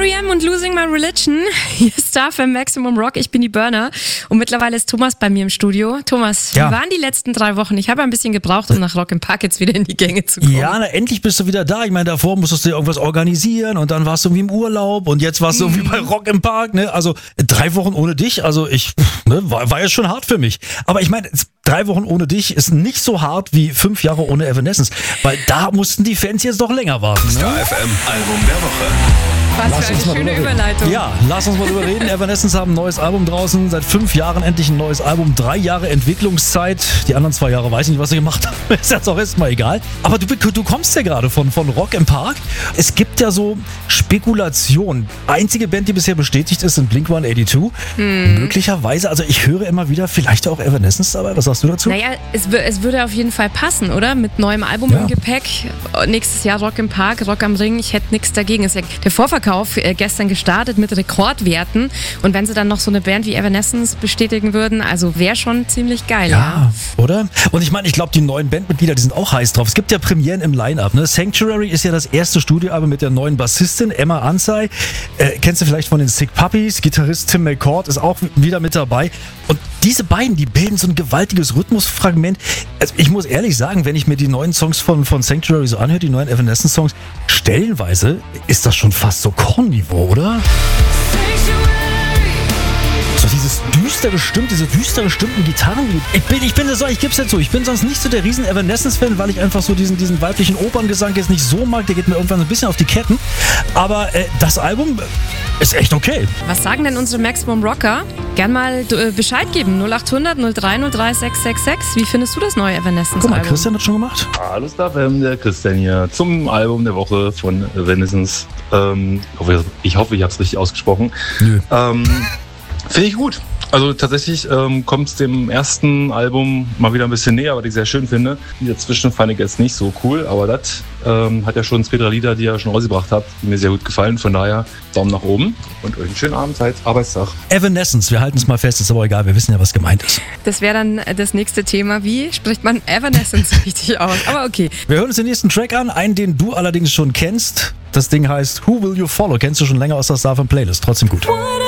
R.E.M. und Losing My Religion. Hier ist StarFM Maximum Rock. Ich bin die Burner. Und mittlerweile ist Thomas bei mir im Studio. Thomas, wie waren die letzten 3 Wochen? Ich habe ein bisschen gebraucht, um nach Rock im Park jetzt wieder in die Gänge zu kommen. Ja, endlich bist du wieder da. Ich meine, davor musstest du ja irgendwas organisieren und dann warst du irgendwie im Urlaub und jetzt warst du irgendwie bei Rock im Park. Ne? Also 3 Wochen ohne dich, also war ja schon hart für mich. Aber ich meine, 3 Wochen ohne dich ist nicht so hart wie 5 Jahre ohne Evanescence, weil da mussten die Fans jetzt doch länger warten. Ne? StarFM Album der Woche. Was für eine schöne Überleitung. Ja, lass uns mal drüber reden. Evanescence haben ein neues Album draußen. Seit 5 Jahren endlich ein neues Album. 3 Jahre Entwicklungszeit. Die anderen 2 Jahre weiß ich nicht, was sie gemacht haben. Ist jetzt auch erstmal egal. Aber du kommst ja gerade von Rock im Park. Es gibt ja so Spekulationen. Einzige Band, die bisher bestätigt ist, sind Blink-182. Möglicherweise, also ich höre immer wieder, vielleicht auch Evanescence dabei. Was sagst du dazu? Naja, es würde auf jeden Fall passen, oder? Mit neuem Album im Gepäck. Nächstes Jahr Rock im Park, Rock am Ring. Ich hätte nichts dagegen. Ist ja der Vorverkauf gestern gestartet mit Rekordwerten. Und wenn sie dann noch so eine Band wie Evanescence bestätigen würden, also wäre schon ziemlich geil. Ja, oder? Und ich meine, ich glaube, die neuen Bandmitglieder, die sind auch heiß drauf. Es gibt ja Premieren im Line-Up. Ne? Sanctuary ist ja das erste Studioalbum mit der neuen Bassistin Emma Ansai. Kennst du vielleicht von den Sick Puppies? Gitarrist Tim McCord ist auch wieder mit dabei. Und diese beiden, die bilden so ein gewaltiges Rhythmusfragment. Also ich muss ehrlich sagen, wenn ich mir die neuen Songs von Sanctuary so anhöre, die neuen Evanescence-Songs, stellenweise ist das schon fast so Kornniveau, oder? So diese düster gestimmten Gitarren. Ich geb's ja zu, ich bin sonst nicht so der riesen Evanescence-Fan, weil ich einfach so diesen weiblichen Operngesang jetzt nicht so mag, der geht mir irgendwann so ein bisschen auf die Ketten. Aber das Album ist echt okay. Was sagen denn unsere Maximum Rocker? Gern mal Bescheid geben. 0800 0303 666. Wie findest du das neue Evanescence-Album? Guck mal, Christian hat schon gemacht. Hallo StarFM, der Christian hier zum Album der Woche von Evanescence. Ich hoffe, ich habe es richtig ausgesprochen. Nö. Finde ich gut. Also tatsächlich kommt es dem ersten Album mal wieder ein bisschen näher, was ich sehr schön finde. Die dazwischen fand ich jetzt nicht so cool, aber das hat ja schon 2, 3 Lieder, die ihr schon rausgebracht habt, die mir sehr gut gefallen. Von daher Daumen nach oben und euch einen schönen Abend, Arbeitstag. Evanescence, wir halten es mal fest, ist aber egal, wir wissen ja, was gemeint ist. Das wäre dann das nächste Thema. Wie spricht man Evanescence richtig aus? Aber okay. Wir hören uns den nächsten Track an, einen, den du allerdings schon kennst. Das Ding heißt Who Will You Follow? Kennst du schon länger aus der StarFM Playlist, trotzdem gut.